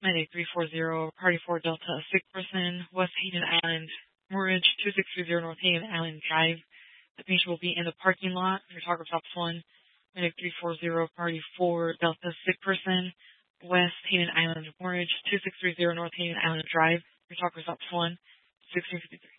Medic 340, Party 4 Delta, a sick person, West Hayden Island, Mortgage 2630 North Hayden Island Drive. The patient will be in the parking lot. Your talker stops 1. Medic 340, Party 4 Delta, sick person, West Hayden Island, Mortgage 2630 North Hayden Island Drive. Your talker stops 1, 1653.